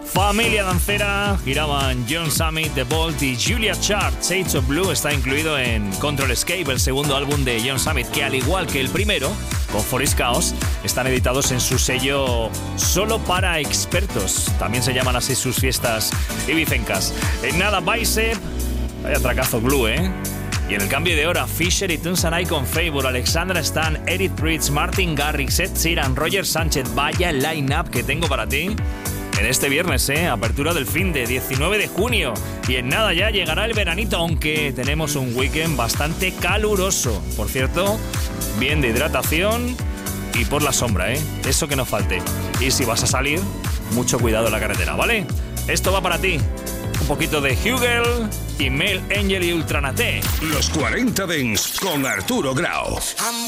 Familia dancera, giraban John Summit, The Bolt y Julia Chart. Shades of Blue está incluido en Control Escape, el segundo álbum de John Summit, que al igual que el primero, con Forest Chaos, están editados en su sello solo para expertos. También se llaman así sus fiestas ibicencas. En nada, Bicep, vaya tracazo Glue, ¿eh? Y en el cambio de hora, Fisher y Tunes and I con Favour, Alexandra Stan, Edith Pritz, Martin Garrix, Ed Sheeran, Roger Sánchez. Vaya line-up que tengo para ti en este viernes, apertura del fin de 19 de junio. Y en nada ya llegará el veranito, aunque tenemos un weekend bastante caluroso. Por cierto, bien de hidratación y por la sombra, eso que no falte. Y si vas a salir, mucho cuidado en la carretera, ¿vale? Esto va para ti. Un poquito de Hugel y Mel Angel y Ultranate. Los 40 Dents con Arturo Grau. I'm